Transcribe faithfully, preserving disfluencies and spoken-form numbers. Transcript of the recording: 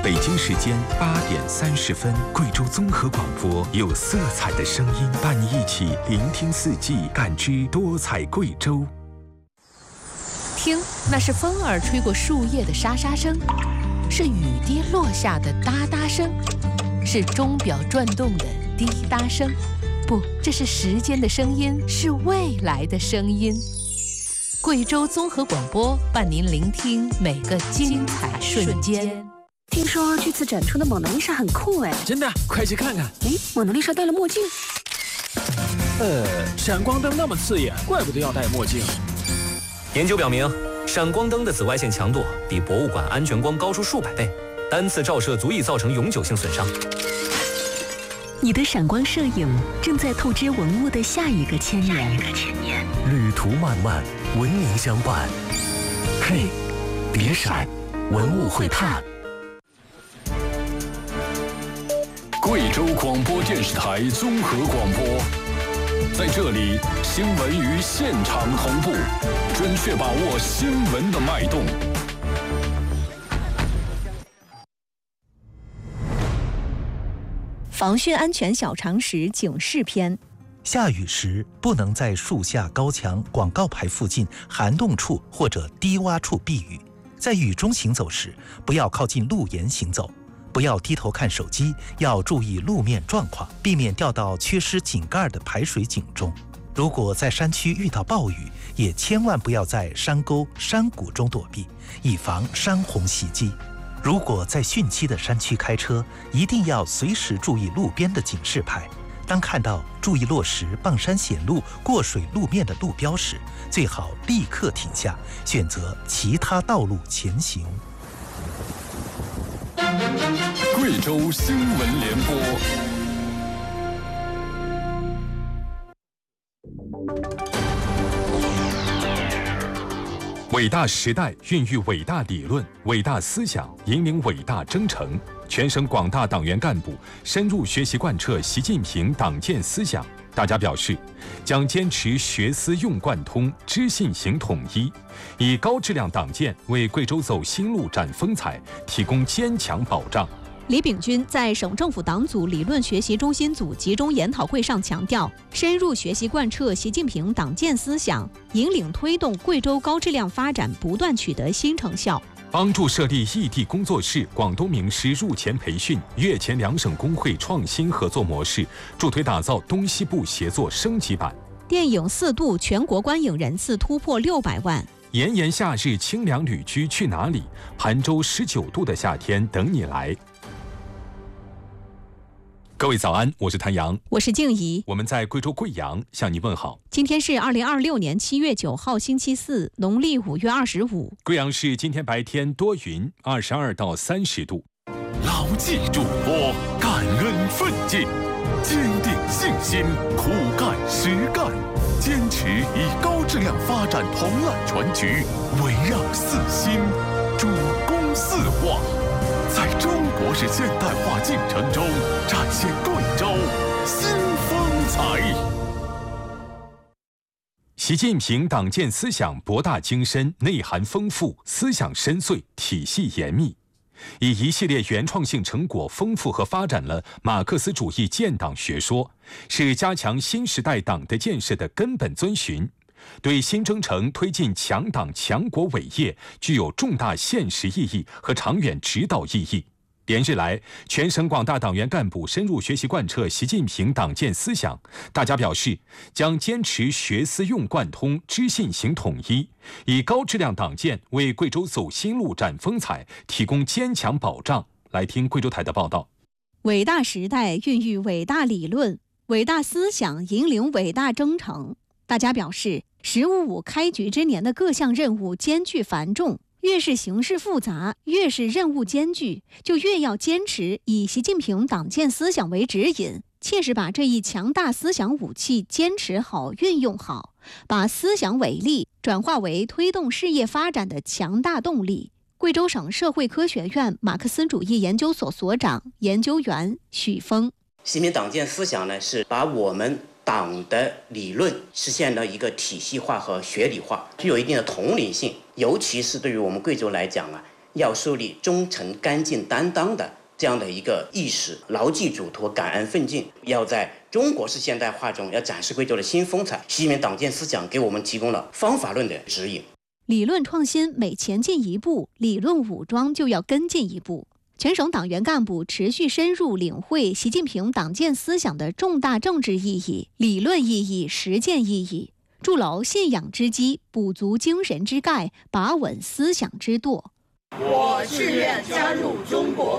北京时间八点三十分，贵州综合广播有色彩的声音，伴你一起聆听四季，感知多彩贵州。 听，那是风儿吹过树叶的沙沙声，是雨滴落下的哒哒声，是钟表转动的滴答声。不，这是时间的声音，是未来的声音。贵州综合广播伴您聆听每个精彩瞬间。 听说这次展出的蒙娜丽莎很酷哎！ 真的，快去看看。 哎，蒙娜丽莎戴了墨镜。 呃，闪光灯那么刺眼，怪不得要戴墨镜。 研究表明，闪光灯的紫外线强度比博物馆安全光高出数百倍，单次照射足以造成永久性损伤。 你的闪光摄影正在透支文物的下一个千年。 旅途漫漫，文明相伴。嘿，别闪，文物会探。 贵州广播电视台综合广播，在这里，新闻与现场同步，准确把握新闻的脉动。 防汛安全小常识警示篇： 下雨时不能在树下、高墙、广告牌附近、涵洞处或者低洼处避雨。在雨中行走时，不要靠近路沿行走，不要低头看手机，要注意路面状况，避免掉到缺失井盖的排水井中。如果在山区遇到暴雨，也千万不要在山沟、山谷中躲避，以防山洪袭击。如果在汛期的山区开车，一定要随时注意路边的警示牌。当看到注意落石、傍山显路、过水路面的路标时，最好立刻停下，选择其他道路前行。 贵州新闻联播。 伟大时代孕育伟大理论、伟大思想，引领伟大征程。全省广大党员干部深入学习贯彻习近平党建思想，大家表示，将坚持学思用贯通、知信行统一，以高质量党建为贵州走新路展风采提供坚强保障。 李炳军在省政府党组理论学习中心组集中研讨会上强调，深入学习贯彻习近平党建思想，引领推动贵州高质量发展不断取得新成效。 帮助设立异地工作室、广东名师入前培训、粤前两省工会创新合作模式，助推打造东西部协作升级版。 电影《四渡》全国观影人次突破六百万。 炎炎夏日，清凉旅居去哪里？邗州十九度的夏天等你来。各位早安，我是谭阳， 我是静怡， 我们在贵州贵阳向你问好。 今天是二零二六年七月九号星期四，农历五月二十五。 贵阳市今天白天多云，二十二到三十度。 牢记嘱托，感恩奋进，坚定信心，苦干实干，坚持以高质量发展统揽全局，围绕四新，主攻四化。在中国式现代化进程中，展现贵州新风采。 习近平党建思想博大精深，内涵丰富，思想深邃，体系严密，以一系列原创性成果丰富和发展了马克思主义建党学说，是加强新时代党的建设的根本遵循，对新征程推进强党强国伟业具有重大现实意义和长远指导意义。连日来，全省广大党员干部深入学习贯彻习近平党建思想，大家表示，将坚持学思用贯通、知信行统一，以高质量党建为贵州走新路展风采提供坚强保障。来听贵州台的报道。 伟大时代孕育伟大理论，伟大思想引领伟大征程。大家表示，十五五开局之年的各项任务艰巨繁重，越是形势复杂，越是任务艰巨，就越要坚持以习近平党建思想为指引，切实把这一强大思想武器坚持好、运用好，把思想伟力转化为推动事业发展的强大动力。贵州省社会科学院马克思主义研究所所长、研究员许峰： 习近平党建思想呢，是把我们党的理论实现了一个体系化和学理化，具有一定的统领性。尤其是对于我们贵州来讲啊， 要树立忠诚、干净、担当的这样的一个意识，牢记嘱托，感恩奋进，要在中国式现代化中要展示贵州的新风采。习近平党建思想给我们提供了方法论的指引。 理论创新每前进一步，理论武装就要跟进一步。全省党员干部持续深入领会习近平党建思想的重大政治意义、理论意义、实践意义，筑牢信仰之基，补足精神之钙，把稳思想之舵。 我誓愿加入中国